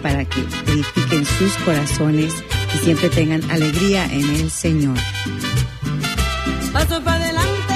para que edifiquen sus corazones y siempre tengan alegría en el Señor. Paso para adelante.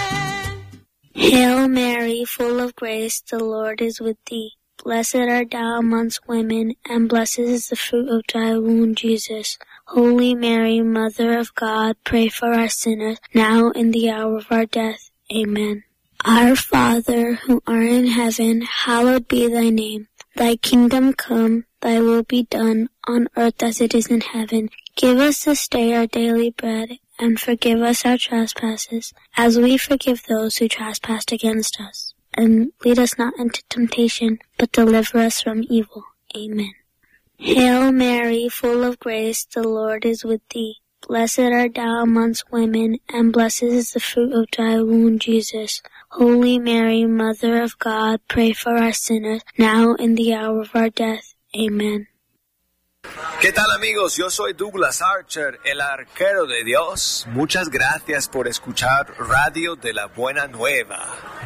Hail Mary, full of grace, the Lord is with thee. Blessed art thou amongst women, and blessed is the fruit of thy womb, Jesus. Holy Mary, Mother of God, pray for us sinners, now and the hour of our death. Amen. Our Father, who art in heaven, hallowed be thy name. Thy kingdom come, thy will be done, on earth as it is in heaven. Give us this day our daily bread, and forgive us our trespasses, as we forgive those who trespass against us. And lead us not into temptation, but deliver us from evil. Amen. Hail Mary, full of grace, the Lord is with thee. Blessed art thou amongst women, and blessed is the fruit of thy womb, Jesus. Holy Mary, Mother of God, pray for us sinners, now and the hour of our death. Amen. ¿Qué tal, amigos? Yo soy Douglas Archer, el arquero de Dios. Muchas gracias por escuchar Radio de la Buena Nueva,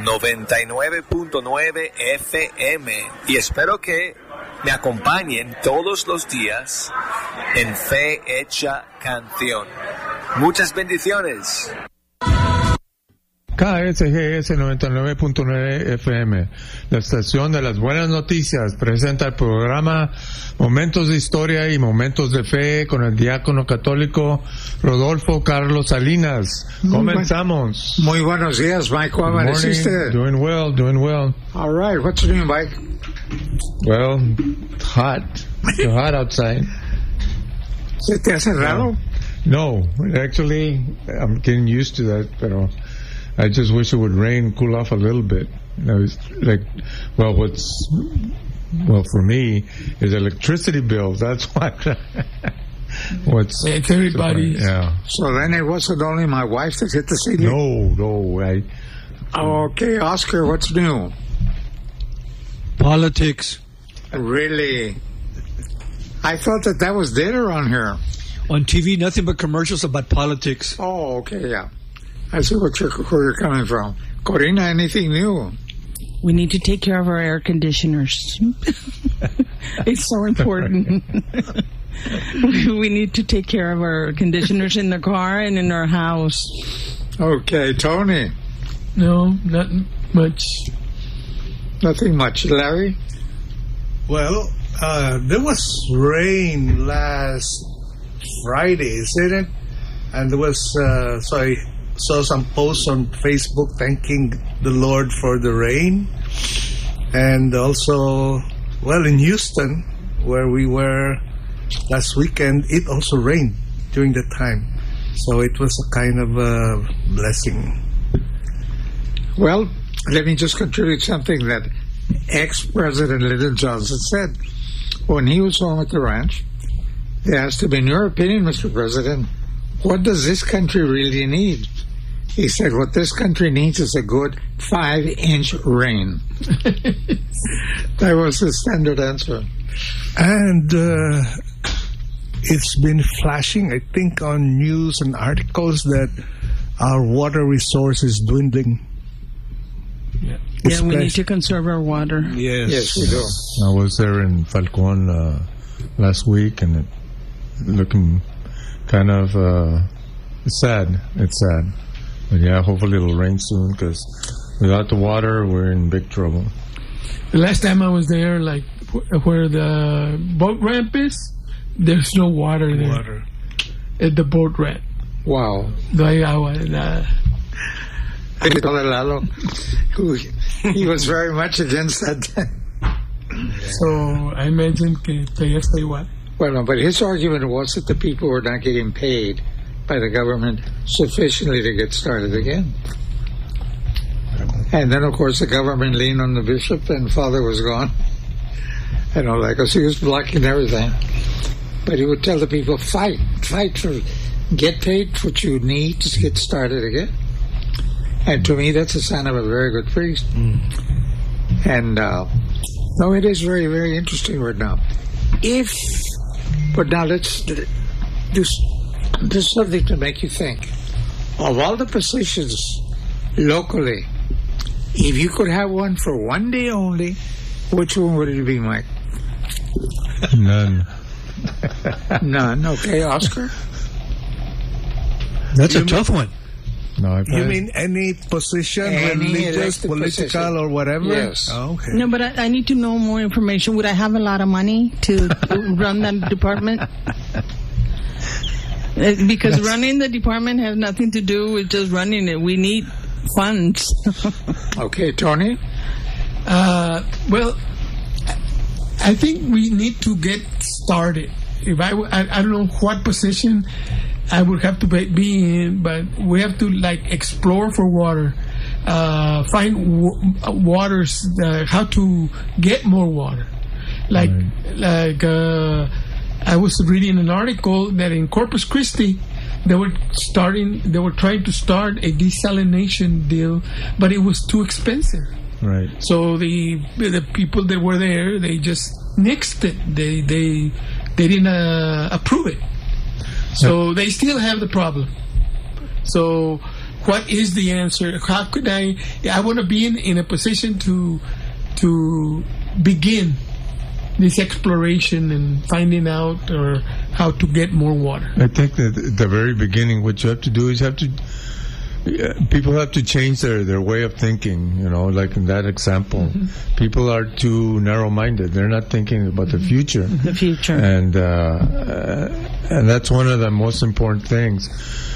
99.9 FM. Y espero que me acompañen todos los días en Fe Hecha Canción. Muchas bendiciones. KSGS 99.9 FM, la estación de las buenas noticias, presenta el programa Momentos de Historia y Momentos de Fe con el diácono católico Rodolfo Carlos Salinas. Comenzamos. Muy buenos días, Mike. ¿Cómo amaneciste? Doing well. All right. What's new, Mike? Well, hot. Too hot outside. ¿Se te ha cerrado? No, actually, I'm getting used to that, pero I just wish it would rain, cool off a little bit. It's like, well, for me is electricity bills. That's what's everybody. Yeah. So then it wasn't only my wife that hit the ceiling? No. Okay, Oscar, what's new? Politics. Really? I thought that was dead around here. On TV, nothing but commercials about politics. Oh, okay, yeah. I see where you're coming from. Corina, anything new? We need to take care of our air conditioners. It's so important. We need to take care of our conditioners in the car and in our house. Okay, Tony. No, not much. Nothing much. Larry? Well, there was rain last Friday, isn't it? And there was, so I saw some posts on Facebook thanking the Lord for the rain. And also, well, in Houston, where we were last weekend, it also rained during that time. So it was a kind of a blessing. Well, let me just contribute something that ex-President Lyndon Johnson said. When he was home at the ranch, they asked him, in your opinion, Mr. President, what does this country really need? He said, what this country needs is a good 5-inch rain. That was his standard answer. And it's been flashing, I think, on news and articles that our water resource is dwindling. Yeah, we need to conserve our water. Yes, we do. I was there in Falcon last week, and it looking kind of sad. It's sad. But yeah, hopefully it'll rain soon, because without the water, we're in big trouble. The last time I was there, like where the boat ramp is, there's no water there. At the boat ramp. Wow. No hay agua. He was very much against that. So I imagine que todavía está igual. Well, no, but his argument was that the people were not getting paid by the government sufficiently to get started again. And then, of course, the government leaned on the bishop, and Father was gone. And all that, because he was blocking everything. But he would tell the people, fight for, get paid for what you need to get started again. And to me, that's a sign of a very good priest. And, no, it is very, very interesting right now. But now let's do something to make you think. Of all the positions locally, if you could have one for one day only, which one would it be, Mike? None. None. Okay, Oscar? That's a tough one. No, You mean any position, Any religious, elected political, position. or whatever? Yes. Oh, okay. No, but I need to know more information. Would I have a lot of money to run that department? Because running the department has nothing to do with just running it. We need funds. Okay, Tony? Well, I think we need to get started. If I don't know what position I would have to be in, but we have to explore for water, find waters, how to get more water. I was reading an article that in Corpus Christi they were trying to start a desalination deal, but it was too expensive. Right. So the people that were there, they just nixed it. They didn't approve it. So they still have the problem. So what is the answer? How could I want to be in a position to begin this exploration and finding out or how to get more water. I think that at the very beginning, what you have to do is people have to change their way of thinking, like in that example. Mm-hmm. People are too narrow-minded. They're not thinking about the future. The future. And that's one of the most important things.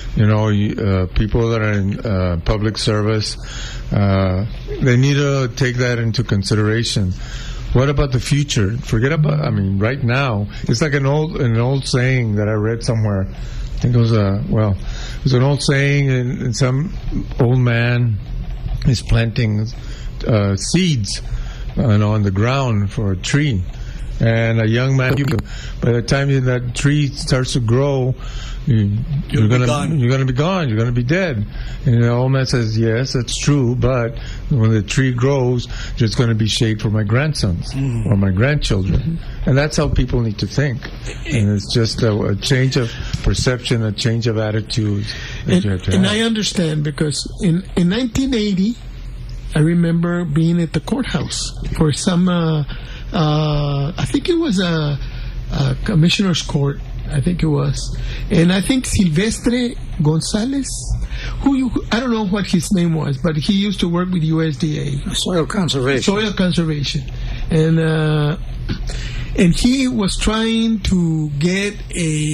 People that are in public service, they need to take that into consideration. What about the future? Forget about, right now, it's like an old saying that I read somewhere. I think it was an old saying, and some old man is planting seeds on the ground for a tree. And a young man, by the time that tree starts to grow, you're going to be gone. You're going to be dead. And the old man says, yes, that's true, but when the tree grows, there's going to be shade for my grandsons or my grandchildren. Mm-hmm. And that's how people need to think. And it's just a change of perception, a change of attitude. And I understand, because in 1980, I remember being at the courthouse for some... I think it was a commissioner's court. I think it was. And I think Silvestre Gonzalez, I don't know what his name was, but he used to work with USDA. Soil conservation. And he was trying to get a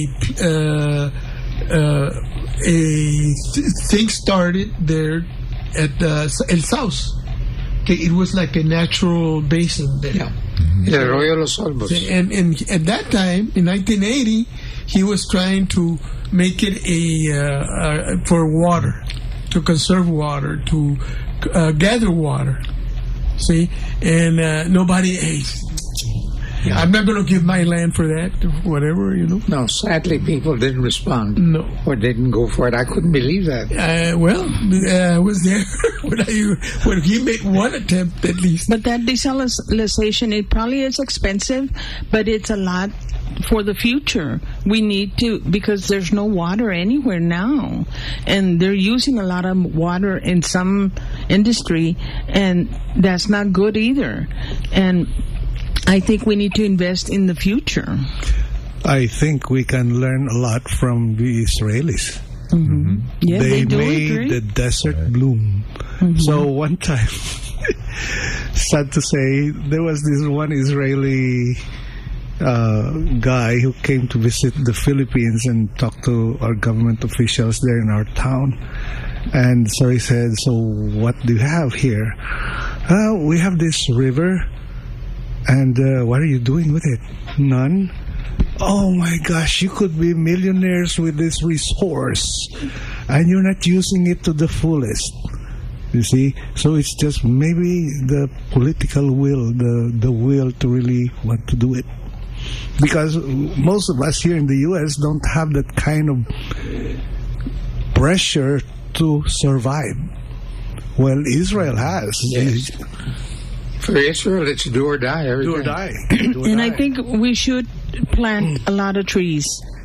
thing started there at El Saus. Okay, it was like a natural basin there. Yeah. El Arroyo de los Olmos. And at that time, in 1980, he was trying to make it for water, to conserve water, to gather water. See? And nobody ate. Yeah. I'm not going to give my land for that, whatever, No, sadly, people didn't respond. No. Or didn't go for it. I couldn't believe that. I was there when he made one attempt, at least. But that desalination, it probably is expensive, but it's a lot for the future. We need to, because there's no water anywhere now. And they're using a lot of water in some industry, and that's not good either. And I think we need to invest in the future. I think we can learn a lot from the Israelis. Mm-hmm. Yeah, they made the desert bloom. Mm-hmm. So one time, sad to say, there was this one Israeli guy who came to visit the Philippines and talk to our government officials there in our town. And so he said, so what do you have here? We have this river. And what are you doing with it? None. Oh my gosh, you could be millionaires with this resource, and you're not using it to the fullest. You see? So it's just maybe the political will, the will to really want to do it. Because most of us here in the U.S. don't have that kind of pressure to survive. Well, Israel has. Yes. For Israel, it's do or die. Do or die. And I think we should plant a lot of trees.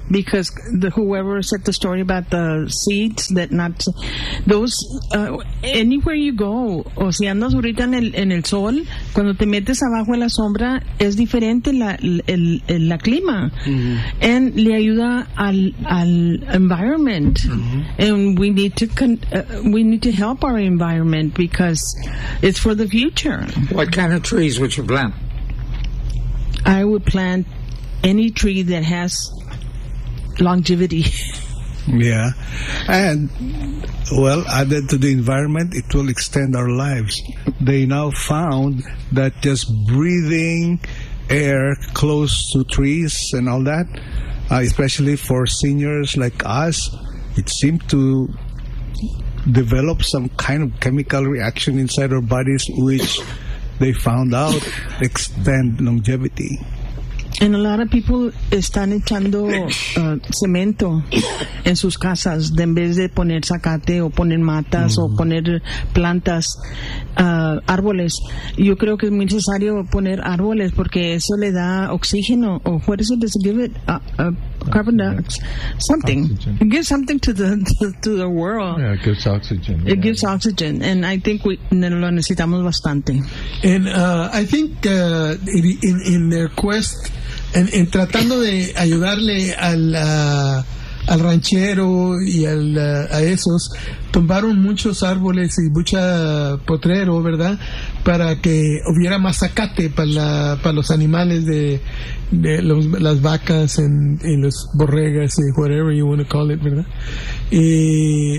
because whoever said the story about the seeds that not those anywhere you go, o si andas ahorita en el sol, cuando te metes abajo en la sombra es diferente la clima, and le ayuda al environment, and we need to help our environment because it's for the future. What kind of trees would you plant? I would plant any tree that has longevity. Yeah. And, well, added to the environment, it will extend our lives. They now found that just breathing air close to trees and all that, especially for seniors like us, it seemed to develop some kind of chemical reaction inside our bodies, which they found out extend longevity. And a lot of people están echando cemento en sus casas en vez de poner zacate o poner matas o poner plantas, árboles. Yo creo que es muy necesario poner árboles porque eso le da oxígeno, o what is it? Does it give it carbon dioxide? Something. Oxygen. It gives something to the world. Yeah, it gives oxygen. It gives oxygen, and I think lo necesitamos bastante. And I think in their quest, en tratando de ayudarle al ranchero y a esos, tumbaron muchos árboles y mucha potrero, ¿verdad? Para que hubiera más zacate para los animales de las vacas y los borregas y whatever you want to call it, ¿verdad? Y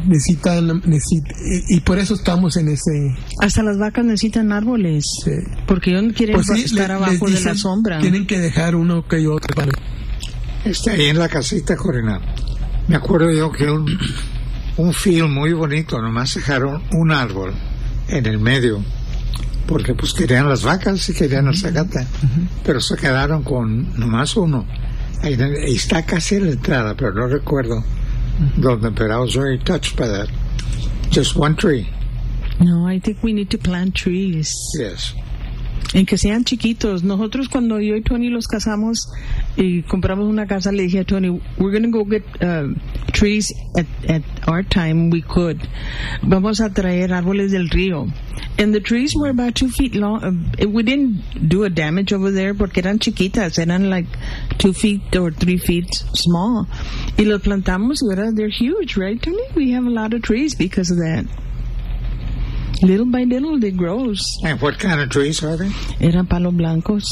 y por eso estamos en ese... Hasta las vacas necesitan árboles, Sí. porque ellos no quieren estar abajo de la sombra. Tienen que dejar uno que otro para... Ahí en la casita, Corina, me acuerdo yo que un field muy bonito, nomás dejaron un árbol en el medio, porque pues querían las vacas y querían el zacate, pero se quedaron con nomás uno. Ahí está casi en la entrada, pero no recuerdo dónde, but I was very touched by that. Just one tree. No, I think we need to plant trees. Yes. En que sean chiquitos. Nosotros cuando yo y Tony los casamos y compramos una casa, le dije a Tony, we're going to go get trees at our time. We could. Vamos a traer árboles del río. And the trees were about 2 feet long. We didn't do a damage over there porque eran chiquitas. Eran like 2 feet or 3 feet small. Y los plantamos, they're huge, right, Tony? We have a lot of trees because of that. Little by little, they grow. And what kind of trees are they? Eran palos blancos.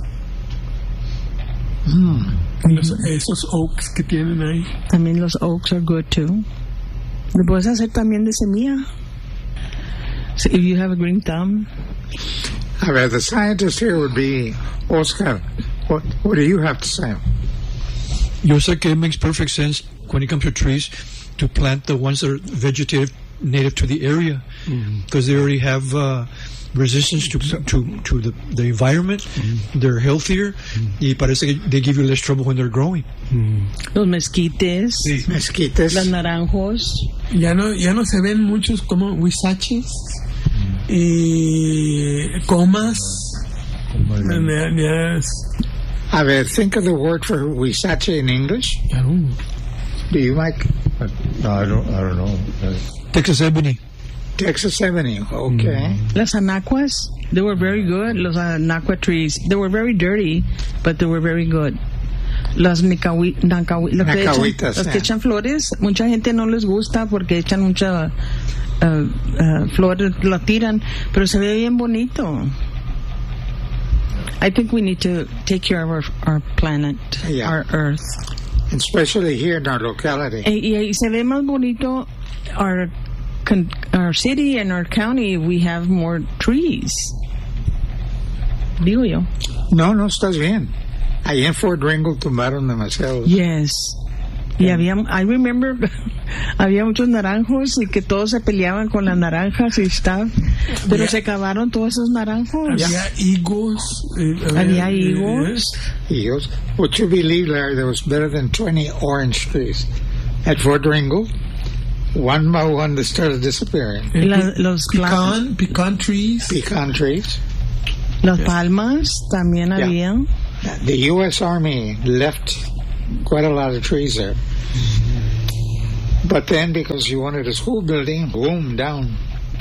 Esos oaks que tienen ahí. También los oaks are good too. Le puedes hacer también de semilla. So if you have a green thumb. A ver, the scientist here would be Oscar. What do you have to say? Yo sé que it makes perfect sense when it comes to trees to plant the ones that are vegetative, native to the area, because they already have resistance to the environment. They're healthier, y parece que they give you less trouble when they're growing. Los mezquites, Mezquites. los naranjos. Ya no se ven muchos como huizaches y comas. A ver, think of the word for huizache in English. Do you, Mike? No, I don't know. Texas ebony. Texas ebony. Okay. Las anacuas, they were very good. Los anacua trees, they were very dirty, but they were very good. Las nacahuitas, los que echan flores, mucha gente no les gusta porque echan mucha flores, la tiran, pero se ve bien bonito. I think we need to take care of our planet, our earth. Especially here in our locality. Y se ve más bonito our city and our county if we have more trees. Digo yo. No, estás bien. Ahí en Fort Ringo tumbaron demasiados. Yes. Y I remember, había muchos naranjos y que todos se peleaban con las naranjas y stuff, pero se acabaron todos esos naranjos. Había higos. Había higos. Higos. Would you believe, Larry, there was better than 20 orange trees at Fort Ringo? One by one, they started disappearing. Los pecan trees. Pecan trees. Las palmas también había. The U.S. Army left quite a lot of trees there. But then, because he wanted a school building, boom, down.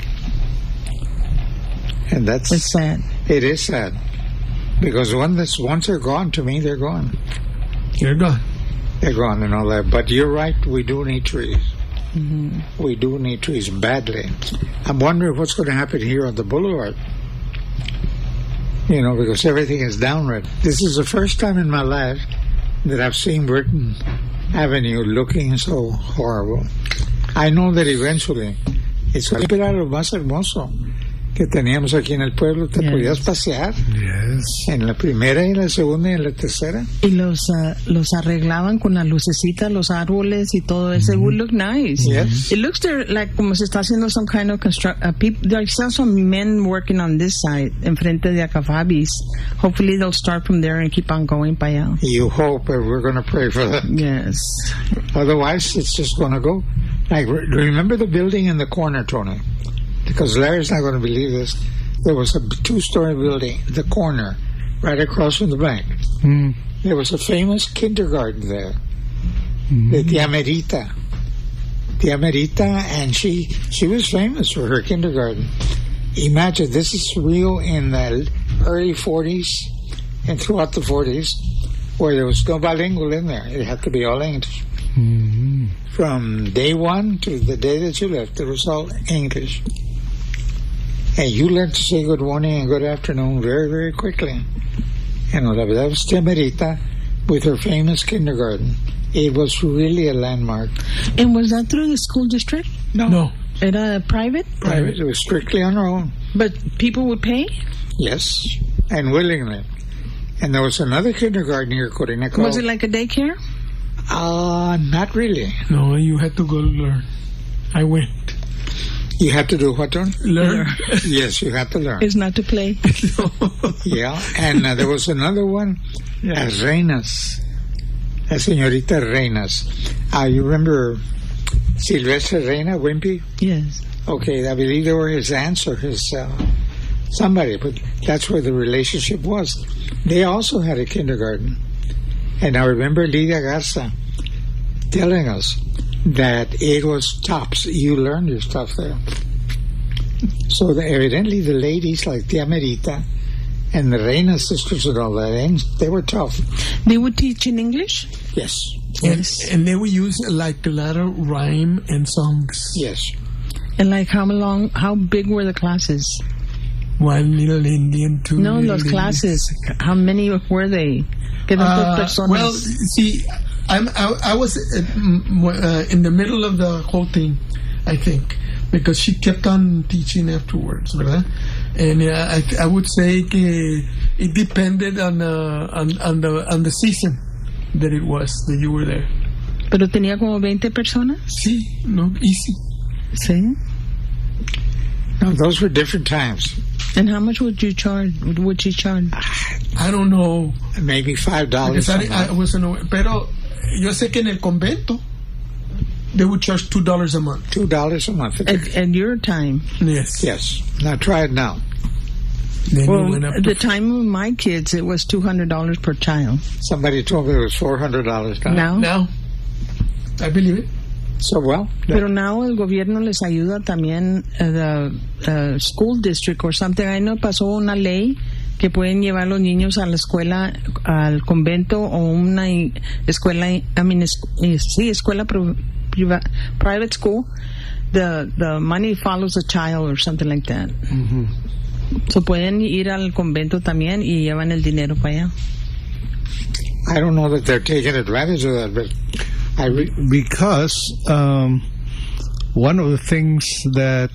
And It's sad. It is sad. Because once they're gone, to me, they're gone. You're gone. They're gone and all that. But you're right, we do need trees. Mm-hmm. We do need trees badly. I'm wondering what's going to happen here on the boulevard. You know, because everything is downright. This is the first time in my life that I've seen Britain Avenue looking so horrible. I know that eventually it's going to be lo más hermoso que teníamos aquí en el pueblo. Te podías pasear en la primera y la segunda y en la tercera. Y los arreglaban con las lucecitas, los árboles y todo eso. It would look nice. Yes. It looks there like como se está haciendo some kind of there's still some men working on this side, enfrente de Acafabis. Hopefully they'll start from there and keep on going para allá. You hope, but we're going to pray for that. Yes. Otherwise, it's just going to go. Like, remember the building in the corner, Tony? Because Larry's not going to believe this. There was a 2-story building, the corner, right across from the bank. There was a famous kindergarten there, the Tia Merita. Tia Merita, and she was famous for her kindergarten. Imagine, this is real in the early 40s and throughout the 40s, where there was no bilingual in there. It had to be all English. From day one to the day that you left, it was all English. And you learned to say good morning and good afternoon very, very quickly. And that was Tia Merita with her famous kindergarten. It was really a landmark. And was that through the school district? No. Era private? Private. It was strictly on our own. But people would pay? Yes, and willingly. And there was another kindergarten here, Corina. Was it like a daycare? Not really. No, you had to go learn. I went. You had to do what, Don? Learn. Yes, you had to learn. It's not to play. Yeah, and there was another one, Las Reinas. La Señorita Reinas. You remember Silvestre Reina, Wimpy? Yes. Okay, I believe they were his aunts or his somebody, but that's where the relationship was. They also had a kindergarten. And I remember Lidia Garza telling us that it was tops. You learned your stuff there. So evidently the ladies like Tia Merita and the Reina sisters and all that, they were tough. They would teach in English? Yes. And they would use like a lot of rhyme and songs. Yes. And like how big were the classes? One little Indian, two No, little those Indians. classes. How many were they? Well, see, I was in the middle of the whole thing, I think, because she kept on teaching afterwards, ¿verdad? And I would say it depended on the season that it was that you were there. Pero tenía como 20 personas. Sí, no, easy. Sí. No, those were different times. And how much would you charge? Would you charge? I don't know. Maybe $5. I wasn't aware. Pero yo sé que en el convento they would charge $2 a month. $2 a month. At your time? Yes. Yes. Now try it now. Then Well, it went up at to the time of my kids, it was $200 per child. Somebody told me it was $400 now. now. I believe it. So, well. Pero now el gobierno les ayuda también, the school district or something. Ahí no pasó una ley que pueden llevar los niños a la escuela, al convento o una escuela, escuela private school. The money follows the child or something like that. So pueden ir al convento también y llevan el dinero para allá. I don't know that they're taking advantage of that, but because one of the things that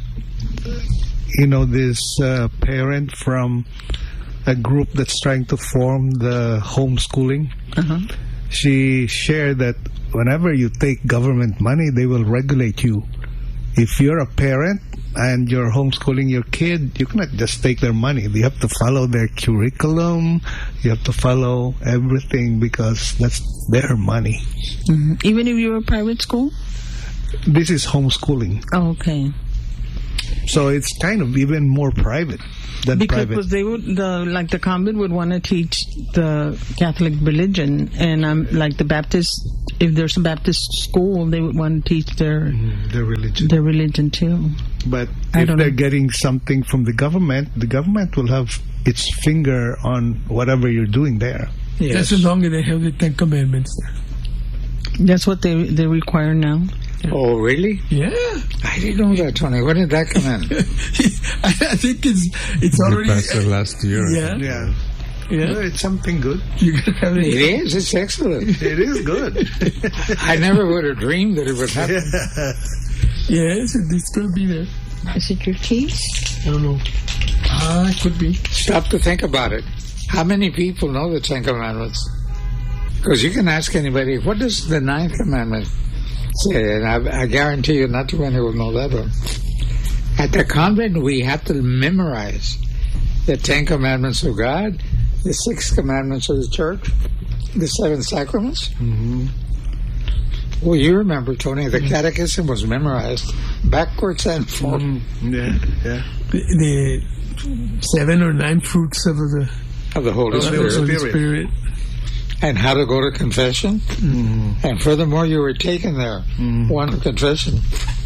this parent from a group that's trying to form the homeschooling, she shared that whenever you take government money, they will regulate you. If you're a parent and you're homeschooling your kid, you cannot just take their money. You have to follow their curriculum. You have to follow everything because that's their money. Even if you're a private school? This is homeschooling. Oh, okay. So it's kind of even more private than private. Because they would, the convent would want to teach the Catholic religion, and like the Baptist, if there's a Baptist school, they would want to teach their religion too. But if they're getting something from the government will have its finger on whatever you're doing there. Yes. That's as long as they have the 10 Commandments there. That's what they require now. Oh, really? Yeah. I didn't know that, Tony. When did that come in? I think it's already... Passed last year. Yeah. Well, it's something good. It is. It's excellent. It is good. I never would have dreamed that it would happen. Yes, it's going to be there. Is it your keys? I don't know. It could be. Stop to think about it. How many people know the 10 Commandments? Because you can ask anybody, what does the 9th Commandment say? And I guarantee you not too many will know that one. At the convent, we have to memorize the 10 Commandments of God, the 6 Commandments of the Church, the 7 Sacraments. Mm-hmm. Well, you remember, Tony, the Catechism was memorized backwards and forwards. Yeah. The 7 or 9 fruits of the Holy Spirit. And how to go to confession. Mm-hmm. And furthermore, you were taken there. One confession.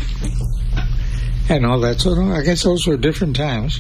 And all that. So I guess those were different times.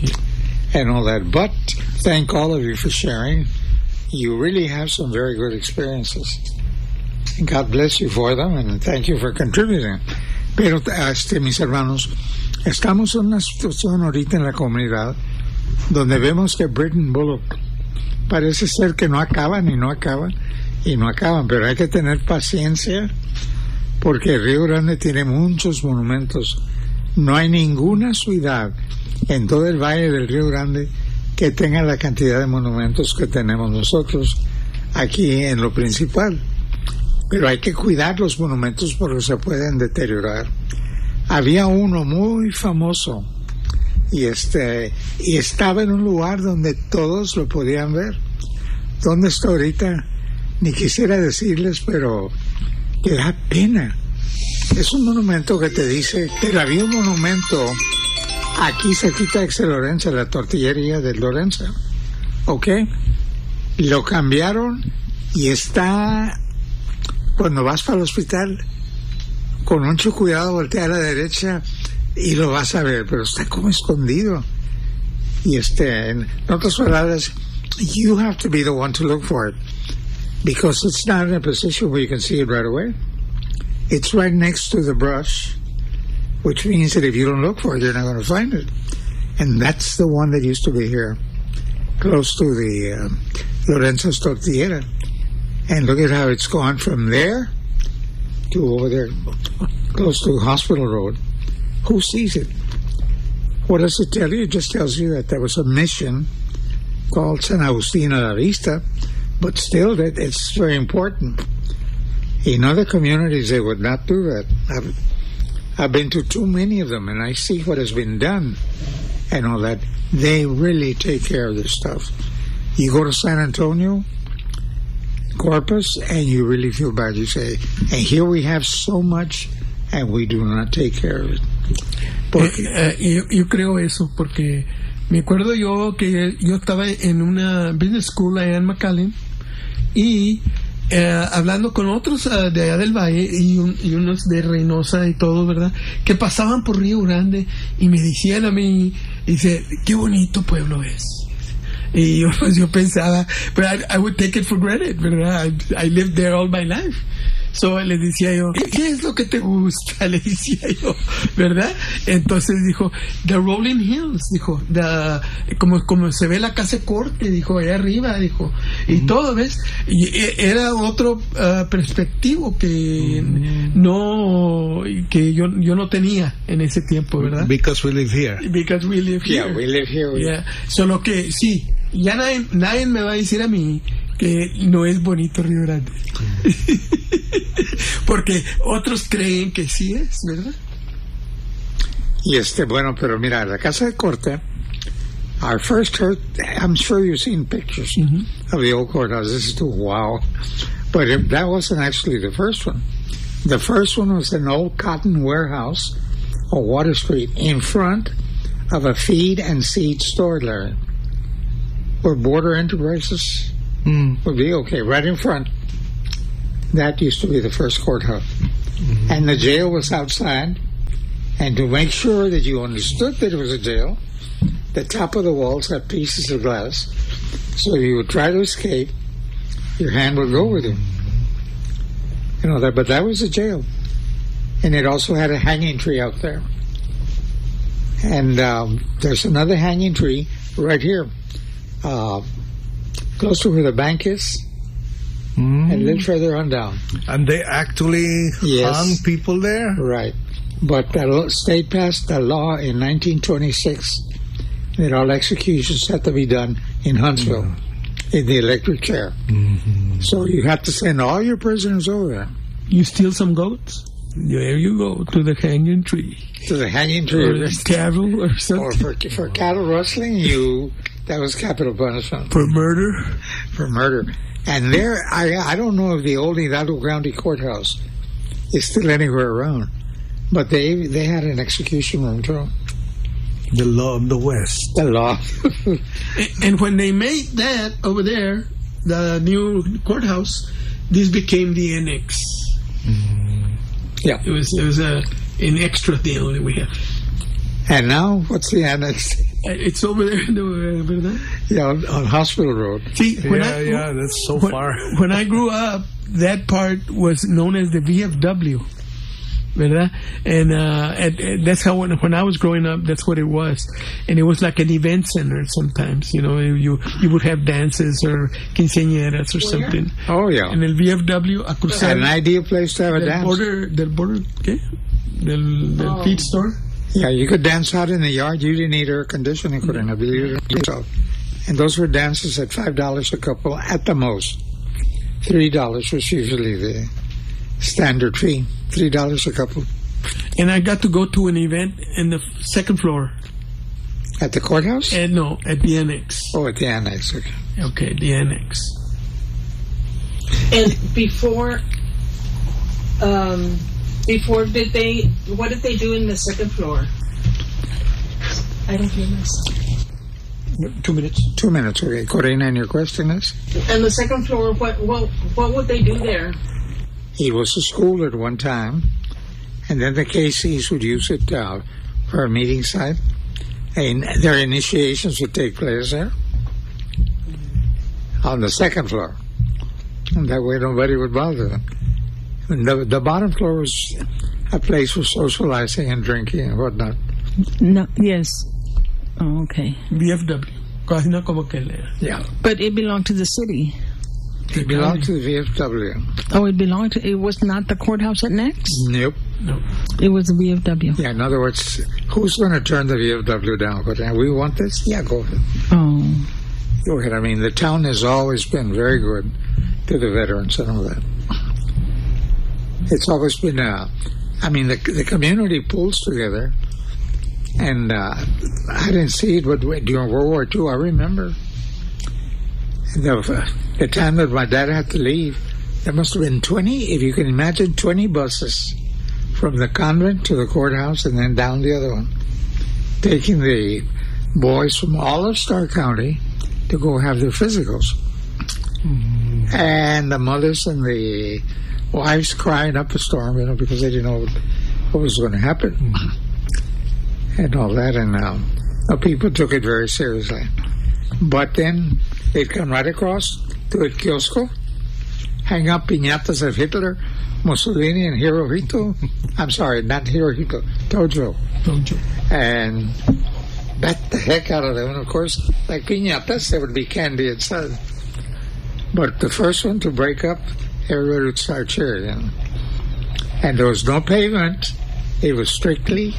And all that. But thank all of you for sharing. You really have some very good experiences. And God bless you for them, and thank you for contributing. Pero, mis hermanos, estamos en una situación ahorita en la comunidad donde vemos que Britton Bullock parece ser que no acaban y no acaban y no acaban, pero hay que tener paciencia porque Río Grande tiene muchos monumentos. No hay ninguna ciudad en todo el Valle del Río Grande que tenga la cantidad de monumentos que tenemos nosotros aquí en lo principal. Pero hay que cuidar los monumentos porque se pueden deteriorar. Había uno muy famoso y estaba en un lugar donde todos lo podían ver. ¿Dónde está ahorita? Ni quisiera decirles, pero que da pena. Es un monumento que te dice, pero había un monumento aquí cerquita de Exe Lorenza, la tortillería de Lorenza, ¿ok? Lo cambiaron y está, cuando vas para el hospital, con mucho cuidado voltea a la derecha y lo vas a ver, pero está como escondido. Y en otras palabras, you have to be the one to look for it, because it's not in a position where you can see it right away. It's right next to the brush, which means that if you don't look for it, you're not going to find it. And that's the one that used to be here, close to the Lorenzo's Tortillera. And look at how it's gone from there to over there, close to Hospital Road. Who sees it? What does it tell you? It just tells you that there was a mission called San Agustín a la Vista, but still that it's very important. In other communities, they would not do that. I've been to too many of them, and I see what has been done and all that. They really take care of their stuff. You go to San Antonio, Corpus, and you really feel bad. You say, and here we have so much, and we do not take care of it. Yo creo eso, porque me acuerdo yo que yo estaba en una business school allá en McAllen y hablando con otros de allá del Valle y unos de Reynosa y todo, ¿verdad? Que pasaban por Río Grande y me decían a mí, dice, qué bonito pueblo es. Y yo pensaba, but I would take it for granted, ¿verdad? I lived there all my life. So le decía yo, ¿qué es lo que te gusta? Le decía yo, ¿verdad? Entonces dijo, the rolling hills, dijo, como se ve la casa corte, dijo, allá arriba, dijo, y todo, ¿ves? Y era otro perspectivo que yo no tenía en ese tiempo, ¿verdad? Because we live here. Because we live here. Yeah, we live here. Yeah. Solo que, sí, ya nadie me va a decir a mí que no es bonito Río Grande. Porque otros creen que sí es, ¿verdad? Y bueno, pero mira, la casa de corte, our first court, I'm sure you've seen pictures of the old courthouse. This is too wow. But that wasn't actually the first one. The first one was an old cotton warehouse on Water Street in front of a feed and seed store, Larry, where Border Enterprises would be. Okay, right in front. That used to be the first courthouse. And the jail was outside. And to make sure that you understood that it was a jail, the top of the walls had pieces of glass. So you would try to escape, your hand would go with you. You know that, but that was a jail. And it also had a hanging tree out there. And there's another hanging tree right here, close to where the bank is, and a little further on down. And they actually hung people there? Right. But the state passed a law in 1926 that all executions had to be done in Huntsville, in the electric chair. So you had to send all your prisoners over there. You steal some goats? There you go, to the hanging tree. To the hanging tree. Or cattle or something. Or for cattle rustling, that was capital punishment. For murder? For murder. And there, I don't know if the old Hidalgo County Courthouse is still anywhere around, but they had an execution room too. The law of the West. The law. And when they made that over there, the new courthouse, this became the annex. Yeah. It was an extra deal that we have. And now, what's the annex? It's over there in the... Yeah, on Hospital Road. See, that's so far. When I grew up, that part was known as the VFW. ¿Verdad? And that's how when I was growing up, that's what it was. And it was like an event center sometimes. You know, you would have dances or quinceañeras or something. Oh, yeah. And el VFW, a cruzar. An ideal place to have a dance. Del border, ¿qué? Del feed store. Yeah, you could dance out in the yard. You didn't need air conditioning, couldn't have believed it yourself. And those were dances at $5 a couple at the most. $3 was usually the standard fee. $3 a couple. And I got to go to an event in the second floor. At the courthouse? No, at the annex. Oh, at the annex. Okay. Okay, the annex. And before what did they do in the second floor? I don't hear this. 2 minutes. 2 minutes, okay. Corina, and your question is? And the second floor, what would they do there? It was a school at one time, and then the KCs would use it for a meeting site. And their initiations would take place there on the second floor. And that way nobody would bother them. And the bottom floor was a place for socializing and drinking and whatnot. No, yes. Oh, okay. VFW. Yeah. But it belonged to the city. It belonged to the VFW. Oh, it was not the courthouse at next? Nope. No. It was the VFW. Yeah, in other words, who's going to turn the VFW down? But we want this? Yeah, go ahead. Oh. Go ahead. I mean, the town has always been very good to the veterans and all that. It's always been, the community pulls together. And I didn't see it, but during World War II, I remember the time that my dad had to leave, there must have been 20, if you can imagine, 20 buses from the convent to the courthouse and then down the other one, taking the boys from all of Starr County to go have their physicals. Mm-hmm. And the mothers and the wives crying up a storm, because they didn't know what was going to happen. Mm-hmm. And all that, and people took it very seriously. But then they'd come right across to a kiosco, hang up piñatas of Hitler, Mussolini, and Hirohito. I'm sorry, not Hirohito, Tojo. And bat the heck out of them. And of course, like piñatas, there would be candy inside. But the first one to break up, everybody would start cheering. And there was no pavement. It was strictly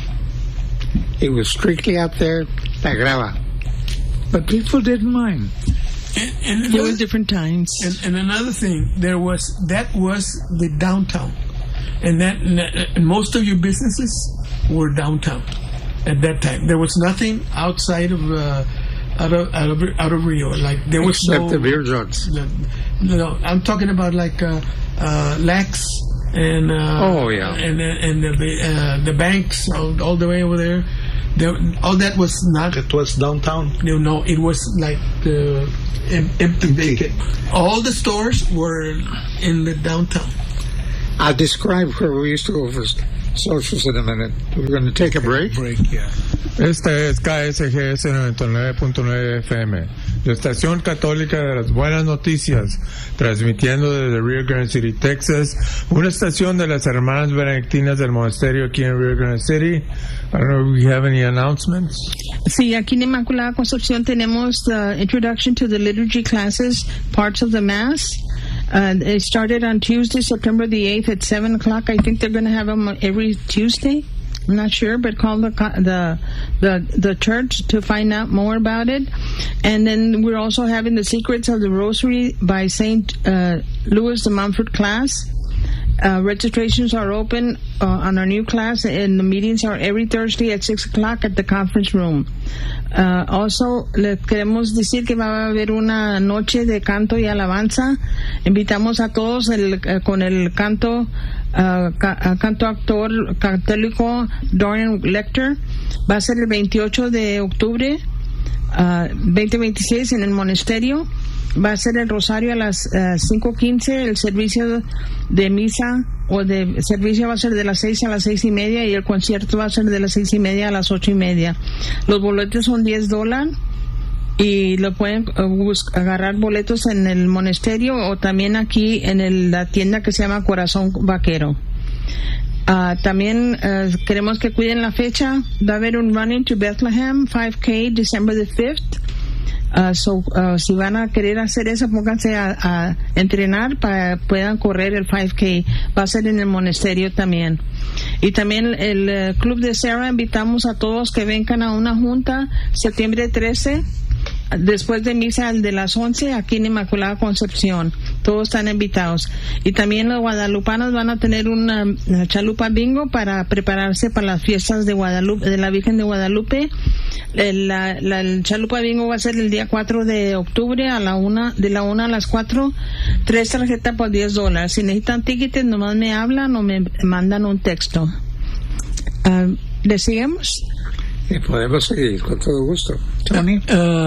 out there, la grava. But people didn't mind. And there were different times. And another thing, that was the downtown, and most of your businesses were downtown at that time. There was nothing outside of out of Rio. Like there was except the beer jugs. No, I'm talking about like Lax and and the banks all the way over there. All that was not. It was downtown. No, it was like empty, vacant. All the stores were in the downtown. I'll describe where we used to go for socials in a minute. We're going to take a break. Yeah. Esta es KSGS 99.9 FM, la estación católica de las buenas noticias, transmitiendo desde Rio Grande City, Texas, una estación de las hermanas benedictinas del monasterio aquí en Rio Grande City. I don't know if we have any announcements. Sí, aquí en Inmaculada Concepción tenemos the introduction to the liturgy classes, parts of the Mass. It started on Tuesday, September the 8th at 7 o'clock. I think they're going to have them every Tuesday. I'm not sure, but call the church to find out more about it. And then we're also having the Secrets of the Rosary by St. Louis de Montfort class. Registrations are open on our new class, and the meetings are every Thursday at 6 o'clock at the conference room. Also, les queremos decir que va a haber una noche de canto y alabanza. Invitamos a todos con el canto actor católico Dorian Lecter. Va a ser el 28 de octubre 2026 en el monasterio. Va a ser el rosario a las 5:15, el servicio de misa o de servicio va a ser de las 6 a las 6:30 y el concierto va a ser de las 6:30 a las 8:30. Los boletos son $10 y lo pueden agarrar boletos en el monasterio o también aquí en la tienda que se llama Corazón Vaquero. También queremos que cuiden la fecha. Va a haber un Running to Bethlehem 5K December the 5th. Si van a querer hacer eso, pónganse a entrenar para puedan correr el 5K. Va a ser en el monasterio también. Y también el Club de Sarah, invitamos a todos que vengan a una junta septiembre 13, después de misa de las 11 aquí en Inmaculada Concepción. Todos están invitados. Y también los guadalupanos van a tener una chalupa bingo para prepararse para las fiestas de Guadalupe, de la Virgen de Guadalupe. El chalupa bingo va a ser el día 4 de octubre de la 1 a las 4. 3 tarjetas por $10. Si necesitan tickets, nomás me hablan o me mandan un texto. ¿Le seguimos? Podemos seguir con todo gusto. Tony.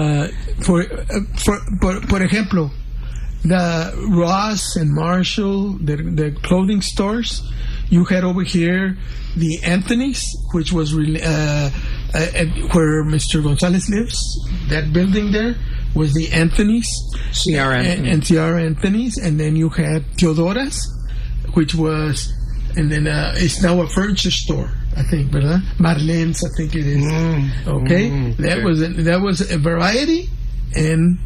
Por ejemplo, the Ross and Marshall, the clothing stores. You had over here the Anthony's, which was where Mr. Gonzalez lives. That building there was the Anthony's. C.R. Anthony. And C.R. Anthony's. And then you had Teodora's, which was, and then it's now a furniture store, I think, ¿verdad? Marlene's, I think it is. Okay? That was a variety and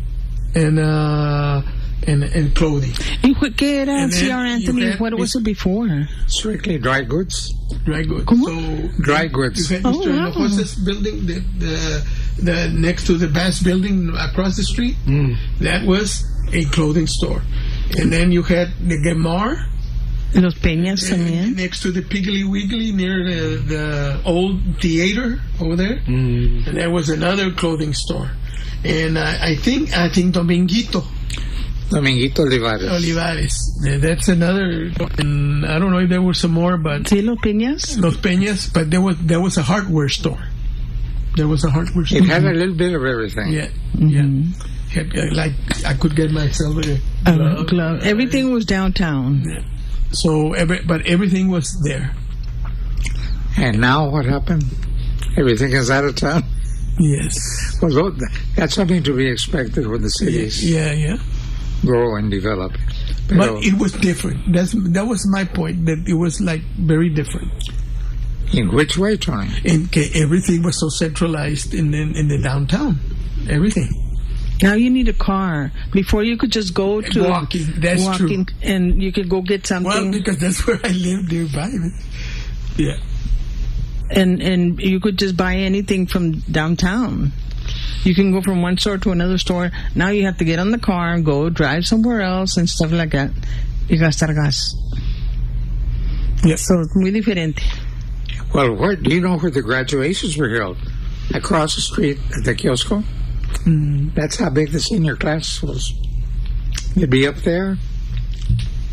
clothing. ¿Qué era C.R. Anthony? What was it before? Strictly dry goods. Dry goods. ¿Cómo? So, dry goods. You had Mr. Hinojosa's building, the next to the Bass building across the street. That was a clothing store. And then you had the Gemar. Los Peñas también. Next to the Piggly Wiggly near the old theater over there. And there was another clothing store. And I think Dominguito Olivares. That's another. And I don't know if there were some more, but sí, Los Peñas. But there was a hardware store. It had a little bit of everything. Yeah, yeah. Like I could get myself a glove. Everything was downtown. Yeah. So, but everything was there. And now what happened? Everything is out of town. Yes. Well, that's something to be expected when the cities grow and develop. But it was different. That was my point. That it was like very different. In which way, Tony? Everything was so centralized in the downtown. Everything. Now you need a car. Before you could just go to walking. That's true. And you could go get something. Well, because that's where I live nearby. Yeah. And you could just buy anything from downtown. You can go from one store to another store. Now you have to get on the car and go drive somewhere else and stuff like that. Y gastar gas. Yeah. So it's muy diferente. Well, do you know where the graduations were held? Across the street at the kiosco. That's how big the senior class was. You'd be up there.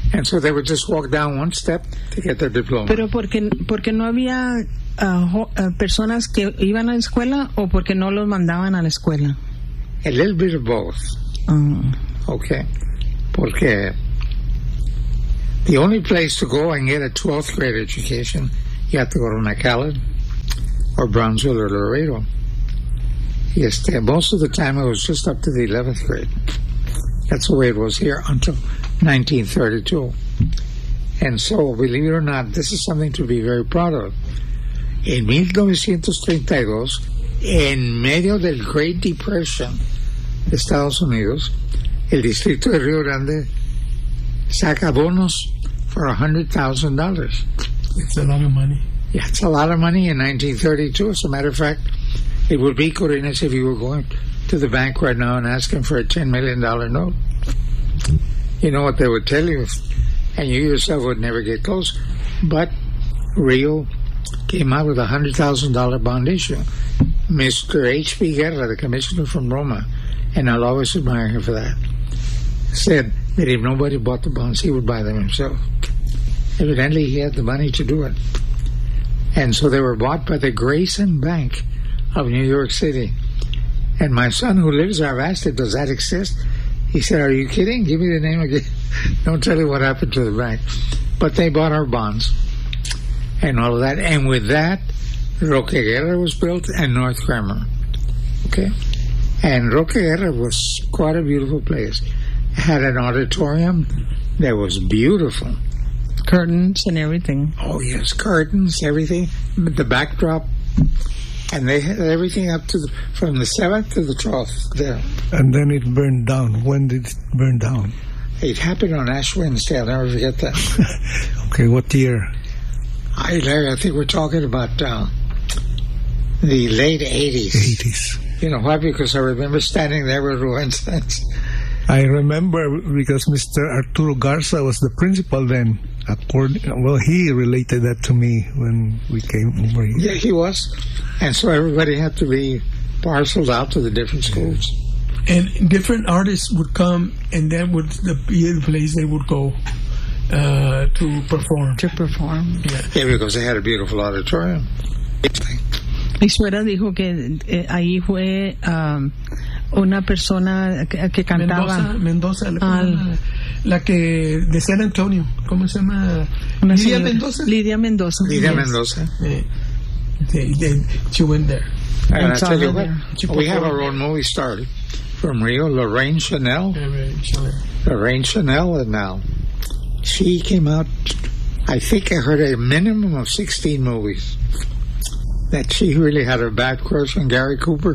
And so they would just walk down one step to get their diploma. Pero porque no había personas que iban a la escuela o porque no los mandaban a la escuela. A little bit of both. Okay. Porque the only place to go and get a 12th grade education, you have to go to McAllen or Brownsville or Laredo. Most of the time it was just up to the 11th grade. That's the way it was here until 1932. And so, believe it or not, this is something to be very proud of. En 1932, en medio del Great Depression de Estados Unidos, el distrito de Rio Grande saca bonos for $100,000. It's a lot of money. Yeah, it's a lot of money in 1932. As a matter of fact, it would be, Corinas, if you were going to the bank right now and asking for a $10 million note. You know what they would tell you, and you yourself would never get close. But Rio came out with a $100,000 bond issue. Mr. H.P. Guerra, the commissioner from Roma, and I'll always admire him for that, said that if nobody bought the bonds, he would buy them himself. Evidently, he had the money to do it. And so they were bought by the Grayson Bank of New York City. And my son, who lives there, I've asked him, does that exist? He said, are you kidding? Give me the name again. Don't tell you what happened to the bank. But they bought our bonds and all of that. And with that, Roque Guerra was built and North Grammar. Okay? And Roque Guerra was quite a beautiful place. It had an auditorium that was beautiful. Curtains and everything. Oh, yes, curtains, everything. The backdrop. And they had everything up to from the 7th to the 12th there. And then it burned down. When did it burn down? It happened on Ash Wednesday. I'll never forget that. Okay, what year? I think we're talking about the late 80s. 80s. You know why? Because I remember standing there with Ruenstans. I remember because Mr. Arturo Garza was the principal then. He related that to me when we came over here. Yeah, he was. And so everybody had to be parceled out to the different schools. And different artists would come, and that would be the place they would go to perform. Yeah, because they had a beautiful auditorium. Y Suera dijo que ahí fue una persona que cantaba. Mendoza, la que de San Antonio, ¿cómo se llama? Lidia Mendoza. Lidia Mendoza. She went there. And I tell you what, we have our own movie star from Rio, Lorraine Chanel. Lorraine Chanel, and now she came out, I think I heard a minimum of 16 movies. That she really had a bad crush on Gary Cooper.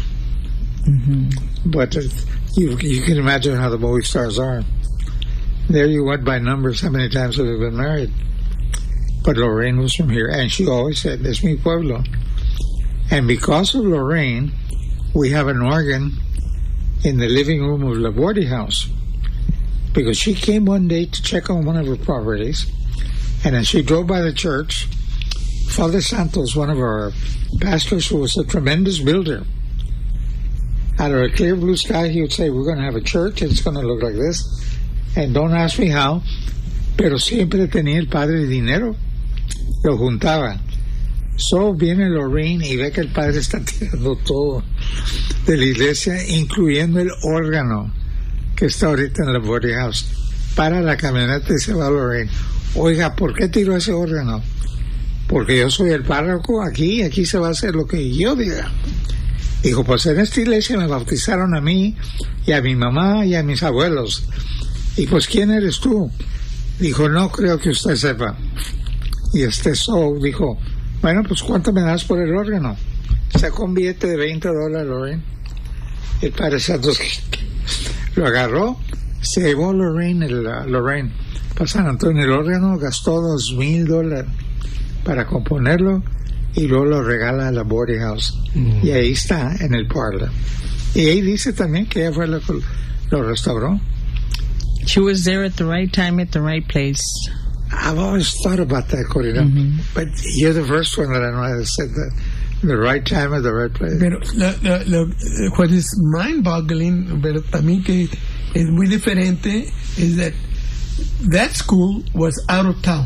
Mm-hmm. But you can imagine how the movie stars are. There you went by numbers, how many times have they been married? But Lorraine was from here, and she always said, "Es mi pueblo." And because of Lorraine, we have an organ in the living room of LaGuardia House. Because she came one day to check on one of her properties, and as she drove by the church, Father Santos, one of our pastors, who was a tremendous builder, out of a clear blue sky, he would say, we're going to have a church, and it's going to look like this. And don't ask me how, pero siempre tenía el padre dinero, lo juntaba. So viene Lorraine y ve que el padre está tirando todo de la iglesia, incluyendo el órgano que está ahorita en la Body House. Para la camioneta y se va Lorraine. Oiga, ¿por qué tiró ese órgano? Porque yo soy el párroco aquí se va a hacer lo que yo diga. Dijo, pues en esta iglesia me bautizaron a mí y a mi mamá y a mis abuelos. Y pues, ¿quién eres tú? Dijo, no creo que usted sepa. Y dijo, bueno, pues ¿cuánto me das por el órgano? Sacó un billete de $20, Lorraine. El padre Santos lo agarró, se llevó Lorraine para San Antonio. El órgano gastó $2,000 para componerlo y luego lo regala a la Body House. Y ahí está, en el parlor. Y ahí dice también que ella fue la que lo restauró. She was there at the right time, at the right place. I've always thought about that, Corina. But you're the first one that I know that said that. The right time at the right place. Pero what is mind-boggling, pero también que es muy diferente, is that that school was out of town.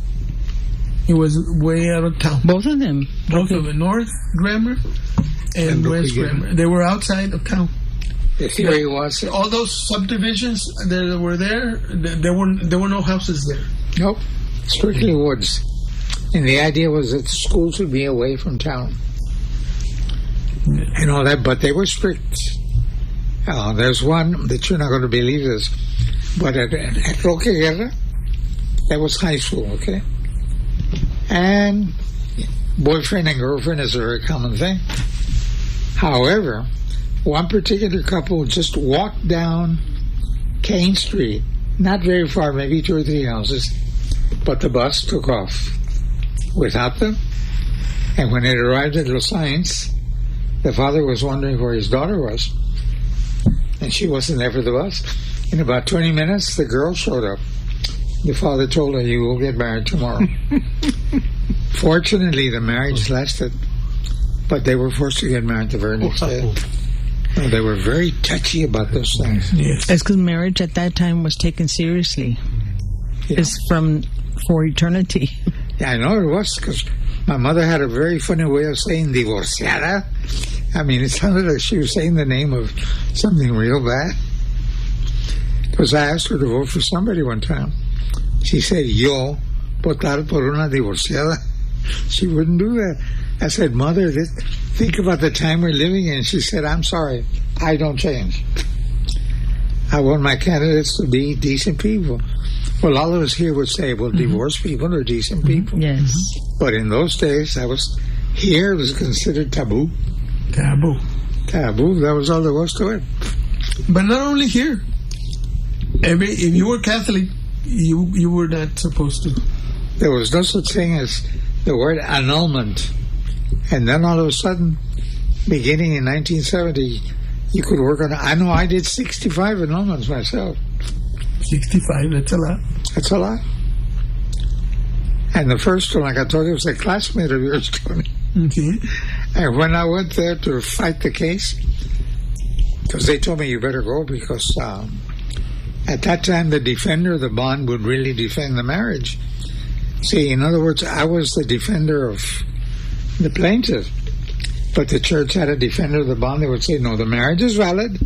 It was way out of town. Both of them. Both of them. North Grammar and West Grammar. They were outside of town. The theory was all those subdivisions that were there were no houses there. Nope. Strictly woods. And the idea was that the schools would be away from town. And all that, but they were strict. There's one that you're not going to believe this, but at Roque Guerra, that was high school, okay? And boyfriend and girlfriend is a very common thing. However, one particular couple just walked down Kane Street, not very far, maybe 2 or 3 houses, but the bus took off without them. And when it arrived at Los Saints, the father was wondering where his daughter was. And she wasn't there for the bus. In about 20 minutes, the girl showed up. The father told her, "You will get married tomorrow." Fortunately, the marriage lasted, but they were forced to get married the very next day. They were very touchy about those things. Yes. It's because marriage at that time was taken seriously. Yeah. It's for eternity. Yeah, I know it was, because my mother had a very funny way of saying divorciada. I mean, it sounded like she was saying the name of something real bad. Because I asked her to vote for somebody one time. She said, "Yo votar por una divorciada." She wouldn't do that. I said, "Mother, think about the time we're living in." She said, "I'm sorry, I don't change. I want my candidates to be decent people." Well, all of us here would say, well, divorced people are decent people. Yes. But in those days, it was considered taboo. Taboo. That was all there was to it. But not only here. If you were Catholic, you were not supposed to. There was no such thing as the word annulment. And then all of a sudden, beginning in 1970, you could work on it. I know I did 65 annulments myself. 65, that's a lot. That's a lot. And the first one, like I told you, was a classmate of yours, Tony. Okay. And when I went there to fight the case, because they told me you better go, because at that time the defender of the bond would really defend the marriage. See, in other words, I was the defender of the plaintiff, but the church had a defender of the bond. They would say, no, the marriage is valid.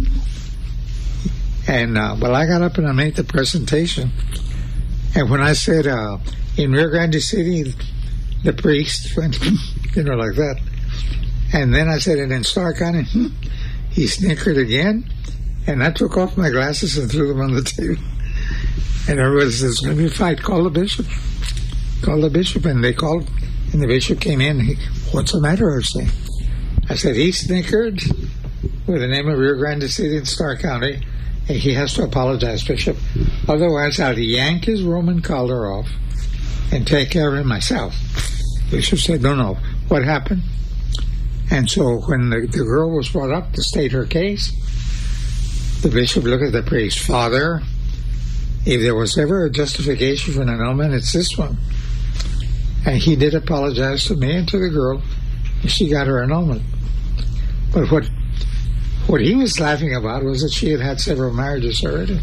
And well, I got up and I made the presentation. And when I said, in Rio Grande City, the priest went, like that. And then I said, and in Starr County, he snickered again. And I took off my glasses and threw them on the table. And everybody says, let me fight, call the bishop. Call the bishop. And they called, and the bishop came in. What's the matter, Arce? I said, he snickered with the name of Rio Grande City in Starr County. He has to apologize, Bishop. Otherwise, I'll yank his Roman collar off and take care of him myself. Bishop said, no. What happened? And so when the girl was brought up to state her case, the bishop looked at the priest. Father, if there was ever a justification for an annulment, it's this one. And he did apologize to me and to the girl, and she got her annulment. But what he was laughing about was that she had had several marriages already.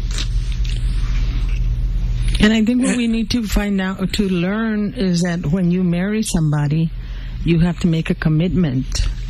And I think what we need to find out, to learn, is that when you marry somebody, you have to make a commitment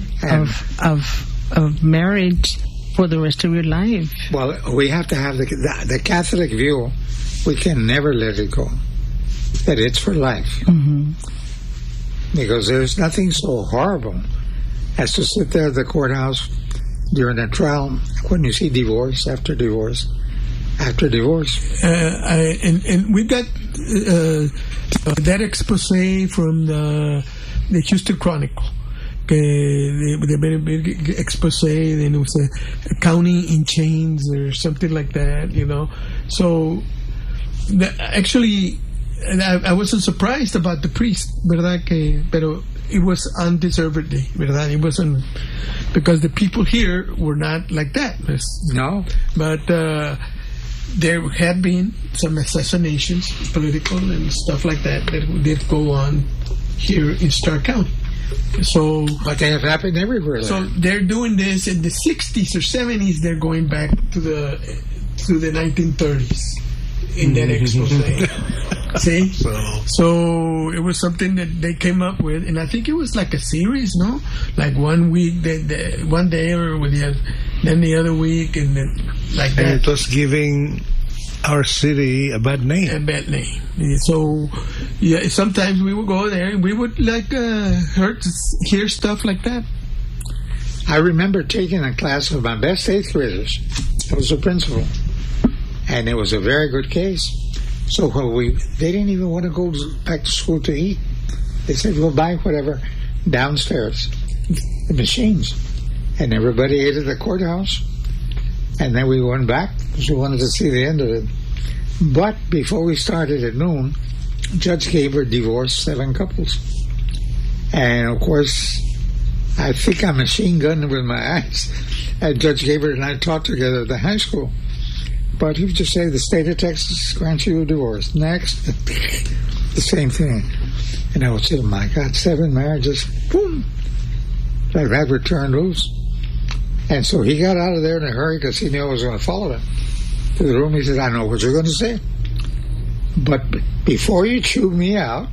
of marriage for the rest of your life. Well, we have to have the Catholic view. We can never let it go. That it's for life. Mm-hmm. Because there's nothing so horrible as to sit there at the courthouse during a trial when you see divorce after divorce after divorce. And we've got that expose from the Houston Chronicle. The very big expose, and it was a county in chains or something like that, So, actually, I wasn't surprised about the priest, ¿verdad? Pero it was undeservedly, ¿verdad? It wasn't, because the people here were not like that. No. But there had been some assassinations, political and stuff like that did go on here in Starr County. So, but they have happened everywhere. So they're doing this in the 60s or 70s. They're going back to the 1930s. in that expose. See? So it was something that they came up with, and I think it was like a series, no? Like 1 week, one day, or then the other week, and then like that. And it was giving our city a bad name. A bad name. So, yeah, sometimes we would go there and we would like hear stuff like that. I remember taking a class with my best 8th graders. I was the principal. And it was a very good case. So they didn't even want to go back to school to eat. They said, we'll buy whatever downstairs, the machines. And everybody ate at the courthouse. And then we went back because we wanted to see the end of it. But before we started at noon, Judge Gaber divorced 7 couples. And of course, I think I machine gunned with my eyes. And Judge Gaber and I taught together at the high school. But he would just say, the state of Texas grants you a divorce. Next, the same thing. And I would say, my God, 7 marriages, boom, like that would turn loose. And so he got out of there in a hurry because he knew I was going to follow him to the room. He said, I know what you're going to say. But before you chew me out,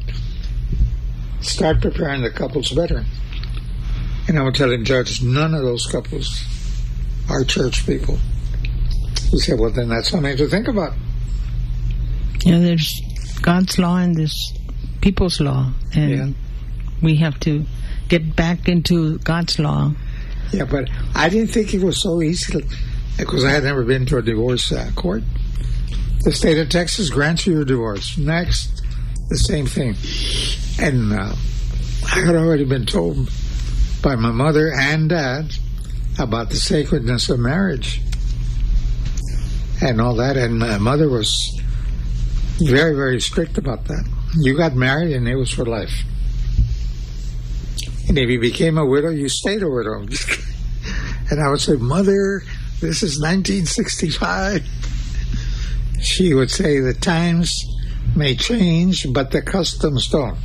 start preparing the couples better. And I would tell him, Judge, none of those couples are church people. He said, well, then that's something to think about. Yeah, there's God's law and there's people's law. And we have to get back into God's law. Yeah, but I didn't think it was so easy because I had never been to a divorce court. The state of Texas grants you a divorce. Next, the same thing. And I had already been told by my mother and dad about the sacredness of marriage and all that. And my mother was very, very strict about that. You got married and it was for life. And if you became a widow, you stayed a widow. And I would say, Mother, this is 1965. She would say, the times may change, but the customs don't.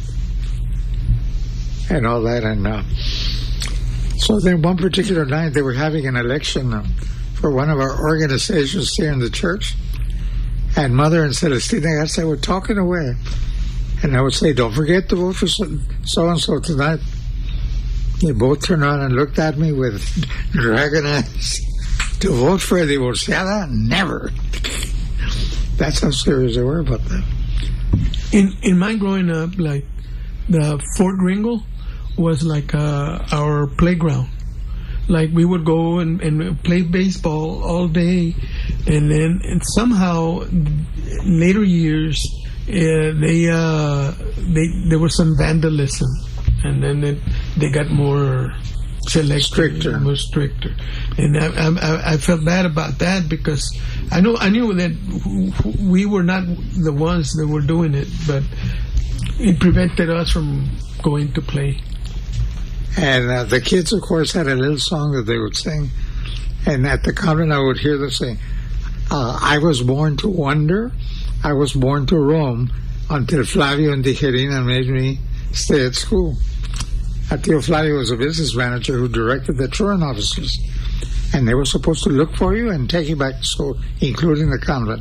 And all that. And so then one particular night, they were having an election for one of our organizations here in the church. And Mother and Celestina Garza were talking away. And I would say, don't forget to vote for so-and-so tonight. They both turned around and looked at me with dragon eyes. To vote for a divorciada? Never. That's how serious they were about that. In my growing up, like, the Fort Ringo was like our playground. Like, we would go and play baseball all day. And then somehow, later years, there was some vandalism. And then they got more stricter. And I felt bad about that because I knew that we were not the ones that were doing it, but it prevented us from going to play. And the kids, of course, had a little song that they would sing. And at the convent, I would hear them sing, I was born to wonder, I was born to roam, until Flavio and Tijerina made me stay at school. Tio Flavio was a business manager who directed the truant officers. And they were supposed to look for you and take you back to school, including the convent.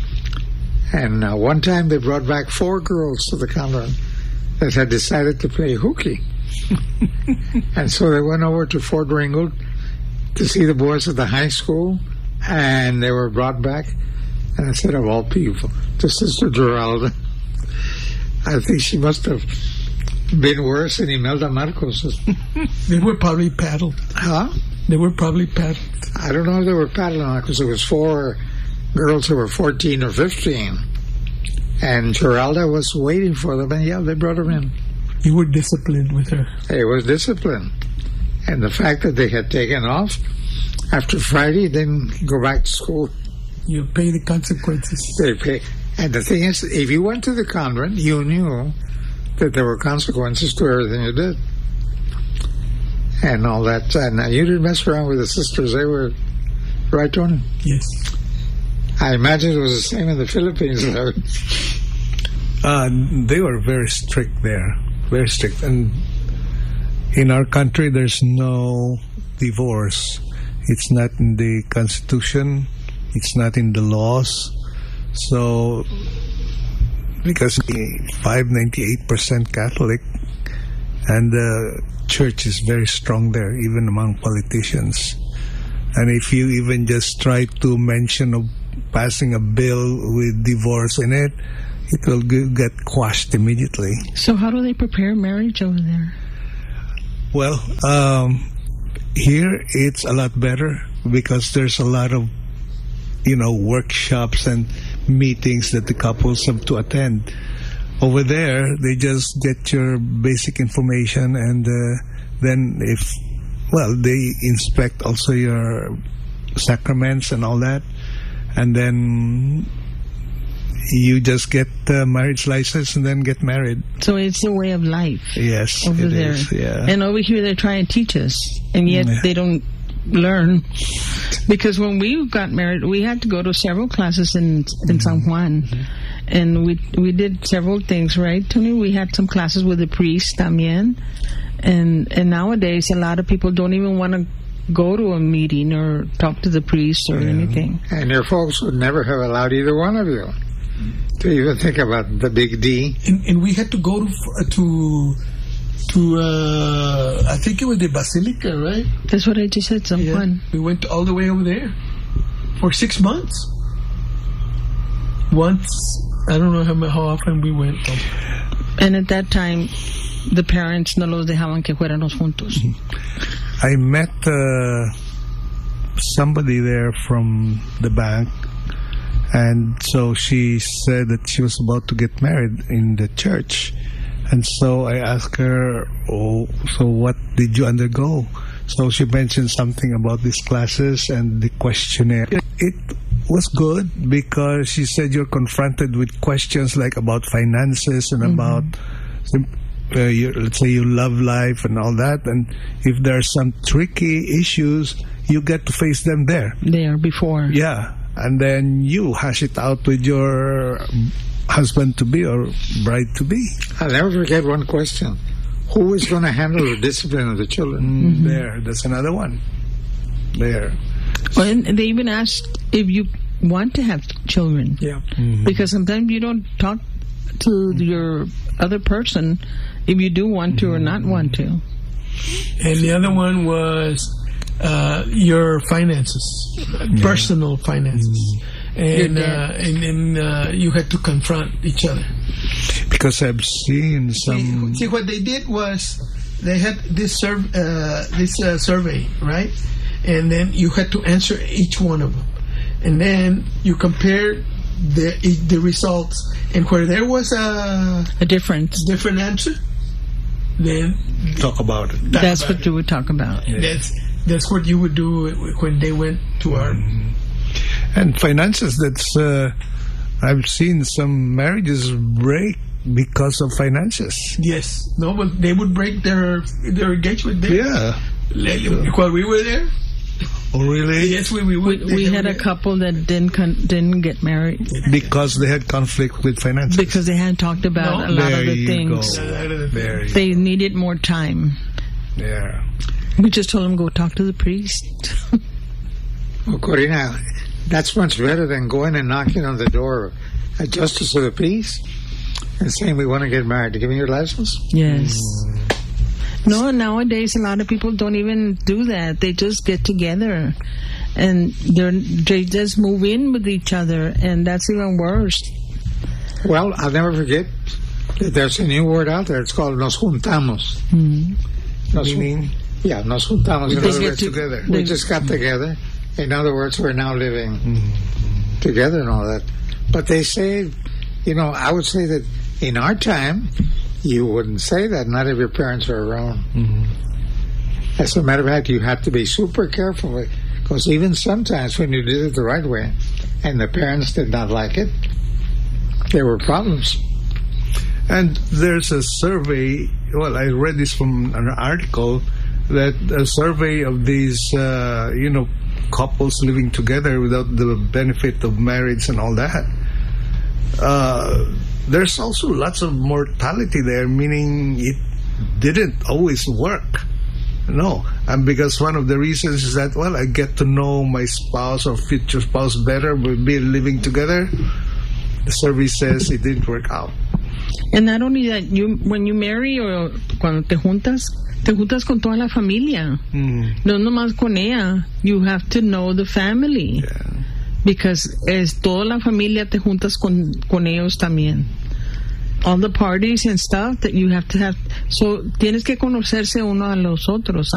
And one time they brought back 4 girls to the convent that had decided to play hooky. And so they went over to Fort Ringgold to see the boys at the high school, and they were brought back. And I said, of all people, to Sister Geralda. I think she must have been worse than Imelda Marcos. They were probably paddled. Huh? They were probably paddled. I don't know if they were paddling because there was 4 girls who were 14 or 15. And Geralda was waiting for them, and they brought them in. You were disciplined with her. It was discipline. And the fact that they had taken off after Friday, didn't go back to school. You pay the consequences. They pay. And the thing is, if you went to the convent, you knew that there were consequences to everything you did. And all that. And you didn't mess around with the sisters. They were, right, Tony? Yes. I imagine it was the same in the Philippines. They were very strict there. Very strict. And in our country, there's no divorce. It's not in the Constitution. It's not in the laws. So, because 98% Catholic, and the church is very strong there, even among politicians. And if you even just try to mention of passing a bill with divorce in it, it will get quashed immediately. So how do they prepare marriage over there? Well, here it's a lot better because there's a lot of, workshops and meetings that the couples have to attend. Over there, they just get your basic information, and then they inspect also your sacraments and all that, and then you just get the marriage license and then get married. So it's a way of life. Yes, over there. Is, yeah. And over here they're trying to teach us, and yet they don't learn. Because when we got married, we had to go to several classes in San Juan. And we did several things, right, Tony? We had some classes with the priest también. And nowadays, a lot of people don't even want to go to a meeting or talk to the priest or anything. And your folks would never have allowed either one of you to even think about the big D. And we had to go to I think it was the Basilica, right? That's what I just said, San Juan. We went all the way over there for 6 months. Once, I don't know how often we went. And at that time, the parents no los dejaban que fuéramos juntos. I met somebody there from the bank, and so she said that she was about to get married in the church. And so I asked her, so what did you undergo? So she mentioned something about these classes and the questionnaire. It was good because she said you're confronted with questions like about finances and about, let's say, your love life and all that. And if there are some tricky issues, you get to face them there. There, before. Yeah. And then you hash it out with your husband-to-be or bride-to-be. I'll never forget one question. Who is going to handle the discipline of the children? There, that's another one. There. Well, and they even asked if you want to have children. Yeah. Because sometimes you don't talk to your other person if you do want to or not want to. And the other one was your finances, personal finances. And you had to confront each other. Because I've seen some... See, what they did was they had this survey, right? And then you had to answer each one of them. And then you compared the results. And where there was a different answer, then... Talk about it. That's what you would talk about. Yeah. That's what you would do when they went to our... And finances, that's... I've seen some marriages break because of finances. Yes. No, but they would break their engagement there. Yeah. While we were there. Oh, really? Yes, we had a couple that didn't get married. Because they had conflict with finances. Because they hadn't talked about a lot of the things. They needed more time. Yeah. We just told them, go talk to the priest. Well, Corina, that's much better than going and knocking on the door of a justice of the peace and saying we want to get married. To give me your license? Yes. No, nowadays a lot of people don't even do that. They just get together and they just move in with each other, and that's even worse. Well, I'll never forget that there's a new word out there. It's called nos juntamos. Meaning? Yeah, nos juntamos. We just get together. We just got together. In other words, we're now living together and all that. But they say, I would say that in our time, you wouldn't say that, not if your parents are around. As a matter of fact, you have to be super careful, because even sometimes when you did it the right way and the parents did not like it, there were problems. And there's a survey, well, I read this from an article, that a survey of these, couples living together without the benefit of marriage and all that. There's also lots of mortality there, meaning it didn't always work. No, and because one of the reasons is that, I get to know my spouse or future spouse better. We'll be living together. the service says it didn't work out. And not only that, when you marry or cuando te juntas con toda la familia. No nomás con ella. You have to know the family. Yeah. Because es toda la familia, te juntas con ellos también. All the parties and stuff that you have to have. So, tienes que conocerse uno a los otros.